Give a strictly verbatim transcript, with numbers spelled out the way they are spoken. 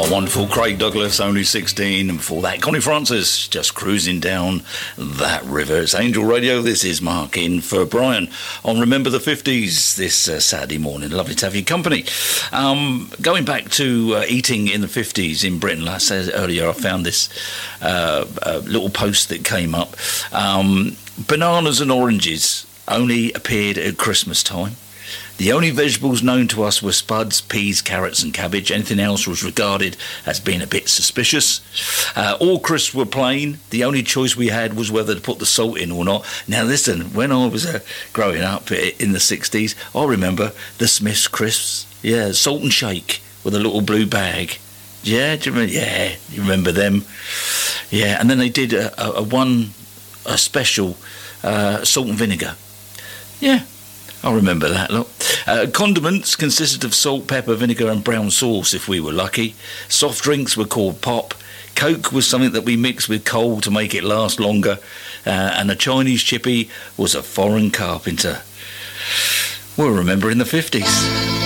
Oh, wonderful. Craig Douglas, only sixteen. And before that, Connie Francis, just cruising down that river. It's Angel Radio. This is Mark in for Brian on Remember the fifties this uh, Saturday morning. Lovely to have your company. Um, going back to uh, eating in the fifties in Britain, like I said earlier, I found this uh, uh, little post that came up. Um, bananas and oranges only appeared at Christmas time. The only vegetables known to us were spuds, peas, carrots and cabbage. Anything else was regarded as being a bit suspicious. Uh, all crisps were plain. The only choice we had was whether to put the salt in or not. Now listen, when I was uh, growing up in the sixties, I remember the Smith's crisps. Yeah, salt and shake with a little blue bag. Yeah, do you remember? Yeah, you remember them. Yeah, and then they did a, a, a one, a special uh, salt and vinegar. Yeah. I remember that lot. Uh, condiments consisted of salt, pepper, vinegar and brown sauce if we were lucky. Soft drinks were called pop. Coke was something that we mixed with coal to make it last longer. Uh, and a Chinese chippy was a foreign carpenter. We'll remember in the fifties.